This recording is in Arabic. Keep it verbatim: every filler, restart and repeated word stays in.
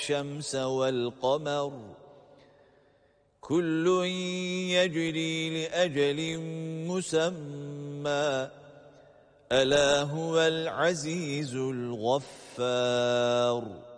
الشمس والقمر كل يجري لأجل مسمى ألا هو العزيز الغفار